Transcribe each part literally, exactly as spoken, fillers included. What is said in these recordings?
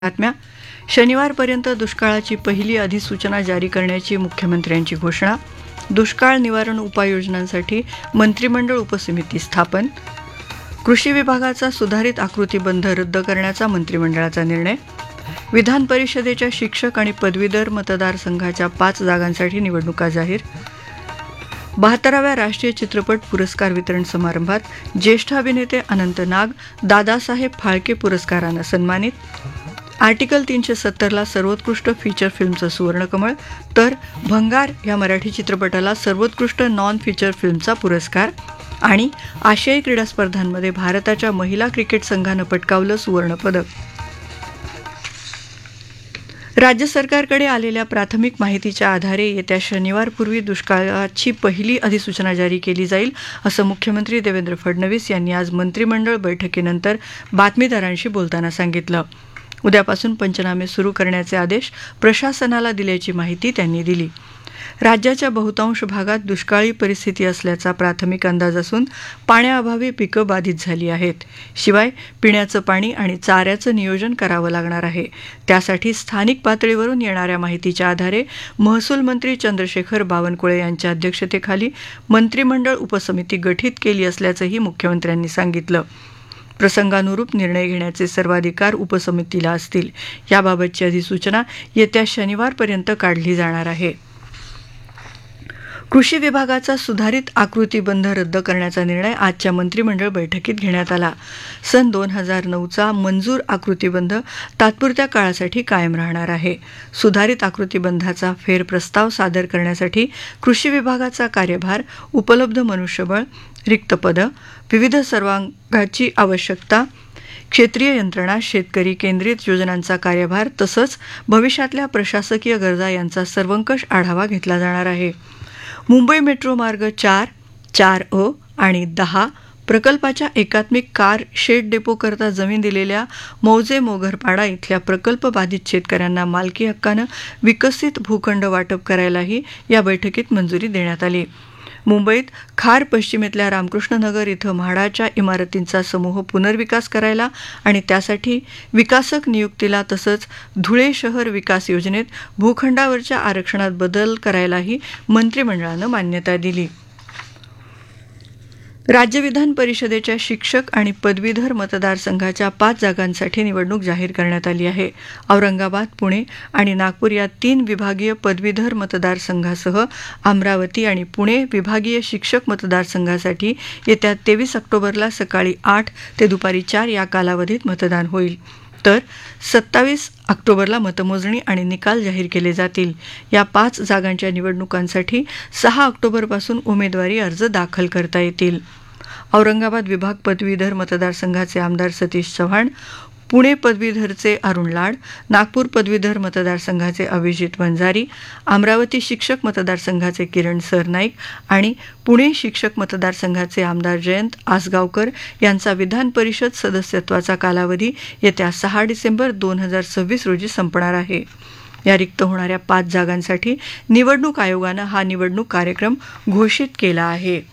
बातम्या. शनिवारपर्यंत दुष्काळाची पहिली अधिसूचना जारी करण्याची मुख्यमंत्र्यांची घोषणा. दुष्काळ निवारण उपाययोजनांसाठी मंत्रिमंडळ उपसमिती स्थापन. कृषी विभागाचा सुधारित आकृतीबंध रद्द करण्याचा मंत्रिमंडळाचा निर्णय. विधान परिषदेच्या शिक्षक आणि पदवीधर मतदारसंघाच्या पाच जागांसाठी निवडणुका जाहीर. बहात्तराव्या राष्ट्रीय चित्रपट पुरस्कार वितरण समारंभात ज्येष्ठ अभिनेते अनंत नाग दादासाहेब फाळके पुरस्कारानं सन्मानित. आर्टिकल तीनशे सत्तरला सर्वोत्कृष्ट फीचर फिल्मचं सुवर्णकमळ, तर भंगार या मराठी चित्रपटाला सर्वोत्कृष्ट नॉन फीचर फिल्मचा पुरस्कार. आणि आशियाई क्रीडा स्पर्धांमध्ये भारताच्या महिला क्रिकेट संघानं पटकावलं सुवर्णपदक. राज्य सरकारकडे आलेल्या प्राथमिक माहितीच्या आधारे येत्या शनिवारपूर्वी दुष्काळाची पहिली अधिसूचना जारी केली जाईल, असं मुख्यमंत्री देवेंद्र फडणवीस यांनी आज मंत्रिमंडळ बैठकीनंतर बातमीदारांशी बोलताना सांगितलं. उद्यापासून पंचनामे सुरू करण्याचे आदेश प्रशासनाला दिल्याची माहिती त्यांनी दिली. राज्याच्या बहुतांश भागात दुष्काळी परिस्थिती असल्याचा प्राथमिक अंदाज असून पाण्याअभावी पिकं बाधित झाली आहेत. शिवाय पिण्याचं पाणी आणि चाऱ्याचं नियोजन करावं लागणार आहे. त्यासाठी स्थानिक पातळीवरून येणाऱ्या माहितीच्या आधारे महसूल मंत्री चंद्रशेखर बावनकुळे यांच्या अध्यक्षतेखाली मंत्रिमंडळ उपसमिती गठीत केली असल्याचंही मुख्यमंत्र्यांनी सांगितलं. प्रसंगानुरूप निर्णय घेण्याचे सर्वाधिकार उपसमितीला असतील. याबाबतची अधिसूचना येत्या शनिवारपर्यंत काढली जाणार आहे. कृषी विभागाचा सुधारित आकृतीबंध रद्द करण्याचा निर्णय आजच्या मंत्रिमंडळ बैठकीत घेण्यात आला. सन दोन हजार नऊचा मंजूर आकृतीबंध तात्पुरत्या काळासाठी कायम राहणार आहे. सुधारित आकृतीबंधाचा फेरप्रस्ताव सादर करण्यासाठी कृषी विभागाचा कार्यभार, उपलब्ध मनुष्यबळ, रिक्त पदं, विविध सर्वांगाची आवश्यकता, क्षेत्रीय यंत्रणा, शेतकरी केंद्रित योजनांचा कार्यभार तसंच भविष्यातल्या प्रशासकीय गरजा यांचा सर्वंकष आढावा घेतला जाणार आहे. मुंबई मेट्रो मार्ग चार, चार अ आणि दहा प्रकल्पाच्या एकात्मिक कार शेड डेपोकरता जमीन दिलेल्या मौजे मोगरपाडा इथल्या प्रकल्प बाधित शेतकऱ्यांना मालकी हक्कानं विकसित भूखंड वाटप करायलाही या बैठकीत मंजुरी देण्यात आली. मुंबईत खार पश्चिमेतल्या रामकृष्ण नगर इथं म्हाडाच्या इमारतींचा समूह पुनर्विकास करायला आणि त्यासाठी विकासक नियुक्तीला तसंच धुळे शहर विकास योजनेत भूखंडावरच्या आरक्षणात बदल करायलाही मंत्रिमंडळानं मान्यता दिली. राज्य विधान परिषदेच्या शिक्षक आणि पदवीधर मतदारसंघाच्या पाच जागांसाठी निवडणूक जाहीर करण्यात आली आहे. औरंगाबाद, पुणे आणि नागपूर या तीन विभागीय पदवीधर मतदारसंघासह अमरावती आणि पुणे विभागीय शिक्षक मतदारसंघासाठी येत्या तेवीस ऑक्टोबरला सकाळी आठ ते दुपारी चार या कालावधीत मतदान होईल. तर सत्तावीस ऑक्टोबरला मतमोजणी आणि निकाल जाहीर केले जातील. या पाच जागांच्या निवडणुकांसाठी सहा ऑक्टोबरपासून उमेदवारी अर्ज दाखल करता येतील. औरंगाबाद विभाग पदवीधर मतदारसंघाचे आमदार सतीश चव्हाण, पुणे पदवीधरचे अरुण लाड, नागपूर पदवीधर मतदारसंघाचे अभिजित वंजारी, अमरावती शिक्षक मतदारसंघाचे किरण सरनाईक आणि पुणे शिक्षक मतदारसंघाचे आमदार जयंत आसगावकर यांचा विधान परिषद सदस्यत्वाचा कालावधी येत्या सहा डिसेंबर दोन हजार सव्वीस रोजी संपणार आहे. या रिक्त होणाऱ्या पाच जागांसाठी निवडणूक आयोगानं हा निवडणूक कार्यक्रम घोषित केला आहे.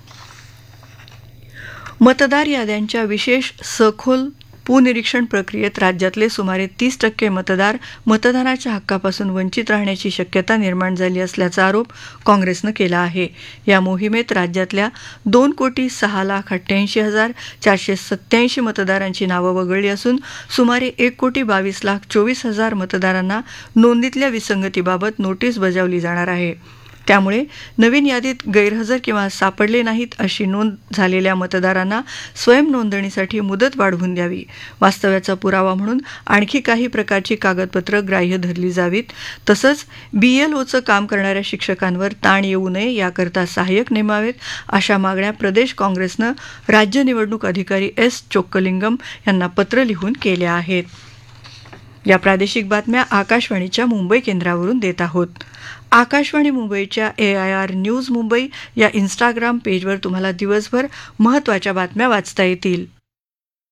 मतदार याद्यांच्या विशेष सखोल पुनरीक्षण प्रक्रियेत राज्यातले सुमारे तीस टक्के मतदार मतदानाच्या हक्कापासून वंचित राहण्याची शक्यता निर्माण झाली असल्याचा आरोप काँग्रेसनं केला आहे. या मोहिमेत राज्यातल्या दोन कोटी सहा लाख अठ्ठ्याऐंशी हजार चारशे सत्याऐंशी मतदारांची नावं वगळली असून सुमारे एक कोटी बावीस लाख चोवीस हजार मतदारांना नोंदीतल्या विसंगतीबाबत नोटीस बजावली जाणार आहे. त्यामुळे नवीन यादीत गैरहजर किंवा सापडले नाहीत अशी नोंद झालेल्या मतदारांना स्वयंनोंदणीसाठी मुदत वाढवून द्यावी. वास्तव्याचा पुरावा म्हणून आणखी काही प्रकारची कागदपत्रं ग्राह्य धरली जावीत. तसंच बीएलओचं काम करणाऱ्या शिक्षकांवर ताण येऊ नये याकरता सहाय्यक नेमावेत, अशा मागण्या प्रदेश काँग्रेसनं राज्य निवडणूक अधिकारी एस चोक्कलिंगम यांना पत्र लिहून केल्या आहेत. या प्रादेशिक बातम्या आकाशवाणीच्या मुंबई केंद्रावरून देत आहोत. आकाशवाणी मुंबईच्या ए आय आर न्यूज मुंबई या इंस्टाग्राम पेजवर तुम्हाला दिवसभर महत्त्वाच्या बातम्या वाचता येतील.